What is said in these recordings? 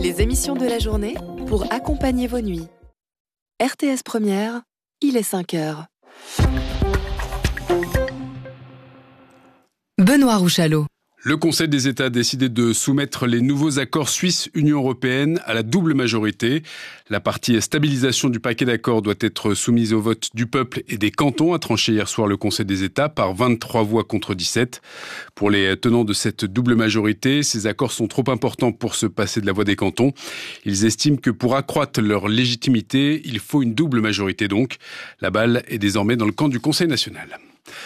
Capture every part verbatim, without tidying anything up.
Les émissions de la journée pour accompagner vos nuits. R T S Première, il est cinq heures. Benoît Rouchalot. Le Conseil des États a décidé de soumettre les nouveaux accords Suisse-Union européenne à la double majorité. La partie stabilisation du paquet d'accords doit être soumise au vote du peuple et des cantons, a tranché hier soir le Conseil des États par vingt-trois voix contre dix-sept. Pour les tenants de cette double majorité, ces accords sont trop importants pour se passer de la voix des cantons. Ils estiment que pour accroître leur légitimité, il faut une double majorité donc. La balle est désormais dans le camp du Conseil national.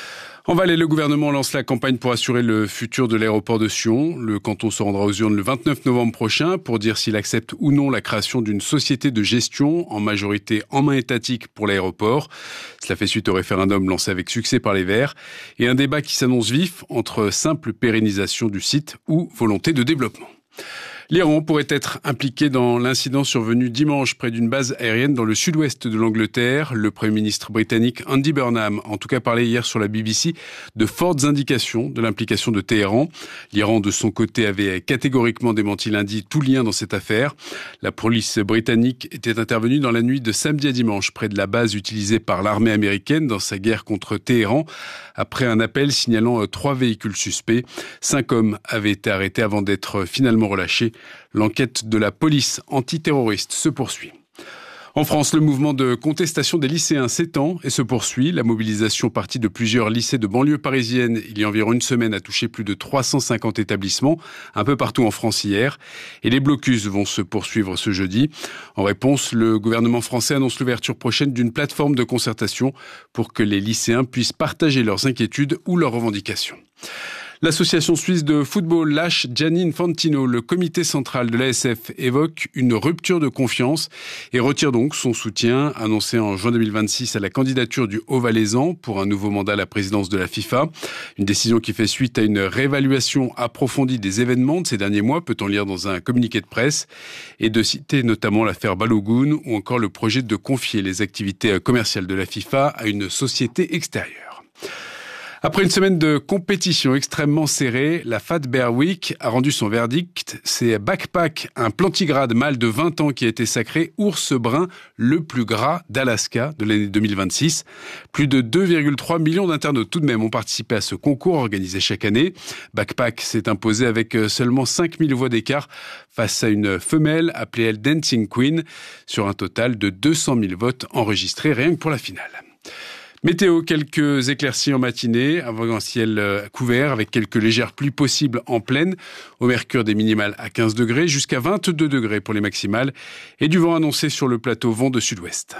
En Valais, le gouvernement lance la campagne pour assurer le futur de l'aéroport de Sion. Le canton se rendra aux urnes le vingt-neuf novembre prochain pour dire s'il accepte ou non la création d'une société de gestion, en majorité en main étatique pour l'aéroport. Cela fait suite au référendum lancé avec succès par les Verts et un débat qui s'annonce vif entre simple pérennisation du site ou volonté de développement. L'Iran pourrait être impliqué dans l'incident survenu dimanche près d'une base aérienne dans le sud-ouest de l'Angleterre. Le Premier ministre britannique Andy Burnham a en tout cas parlé hier sur la B B C de fortes indications de l'implication de Téhéran. L'Iran, de son côté, avait catégoriquement démenti lundi tout lien dans cette affaire. La police britannique était intervenue dans la nuit de samedi à dimanche près de la base utilisée par l'armée américaine dans sa guerre contre Téhéran. Après un appel signalant trois véhicules suspects, cinq hommes avaient été arrêtés avant d'être finalement relâchés. L'enquête de la police antiterroriste se poursuit. En France, le mouvement de contestation des lycéens s'étend et se poursuit. La mobilisation partie de plusieurs lycées de banlieue parisienne il y a environ une semaine a touché plus de trois cent cinquante établissements, un peu partout en France hier. Et les blocus vont se poursuivre ce jeudi. En réponse, le gouvernement français annonce l'ouverture prochaine d'une plateforme de concertation pour que les lycéens puissent partager leurs inquiétudes ou leurs revendications. L'association suisse de football lâche Gianni Infantino. Le comité central de l'A S F évoque une rupture de confiance et retire donc son soutien annoncé en juin deux mille vingt-six à la candidature du Haut-Valaisan pour un nouveau mandat à la présidence de la FIFA. Une décision qui fait suite à une réévaluation approfondie des événements de ces derniers mois, peut-on lire dans un communiqué de presse, et de citer notamment l'affaire Balogun ou encore le projet de confier les activités commerciales de la FIFA à une société extérieure. Après une semaine de compétition extrêmement serrée, la Fat Bear Week a rendu son verdict. C'est Backpack, un plantigrade mâle de vingt ans qui a été sacré ours brun le plus gras d'Alaska de l'année deux mille vingt-six. Plus de deux virgule trois millions d'internautes tout de même ont participé à ce concours organisé chaque année. Backpack s'est imposé avec seulement cinq mille voix d'écart face à une femelle appelée elle Dancing Queen sur un total de deux cent mille votes enregistrés rien que pour la finale. Météo, quelques éclaircies en matinée, avant un ciel couvert avec quelques légères pluies possibles en plaine. Au mercure des minimales à quinze degrés jusqu'à vingt-deux degrés pour les maximales et du vent annoncé sur le plateau vent de sud-ouest.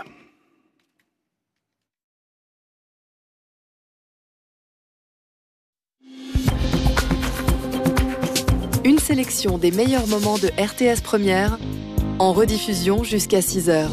Une sélection des meilleurs moments de R T S Première en rediffusion jusqu'à six heures.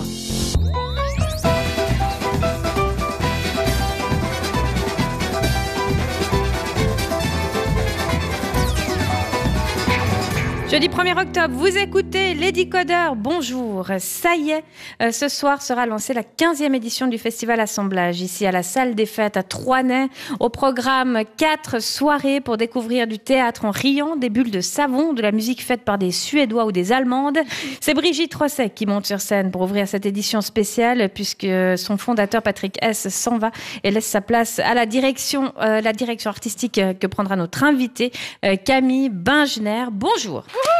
Jeudi premier octobre, vous écoutez les Décodeurs. Bonjour, ça y est, euh, ce soir sera lancée la quinzième édition du Festival Assemblage, ici à la salle des fêtes à Troisnay. Au programme, quatre soirées pour découvrir du théâtre en riant, des bulles de savon, de la musique faite par des Suédois ou des Allemandes. C'est Brigitte Rosset qui monte sur scène pour ouvrir cette édition spéciale, puisque son fondateur Patrick S s'en va et laisse sa place à la direction, euh, la direction artistique que prendra notre invité, euh, Camille Bingener. Bonjour.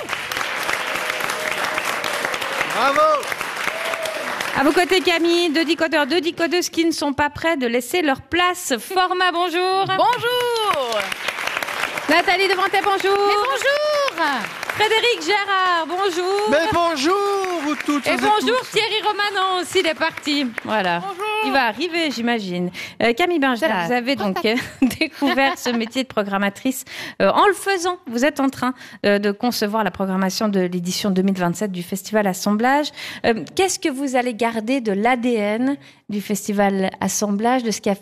Bravo! À vos côtés, Camille, deux décodeurs, deux décodeuses qui ne sont pas prêts de laisser leur place. Format, bonjour. Bonjour. Nathalie Devantet, bonjour. Mais bonjour. Frédéric Gérard, bonjour. Mais bonjour, vous toutes et vous bonjour tous. Thierry Romanon, aussi, il est parti. Voilà. Bonjour. Il va arriver, j'imagine. Euh, Camille Bingener, vous avez donc euh, découvert ce métier de programmatrice euh, en le faisant. Vous êtes en train euh, de concevoir la programmation de l'édition deux mille vingt-sept du Festival Assemblage. Euh, qu'est-ce que vous allez garder de l'A D N du Festival Assemblage, de ce qui a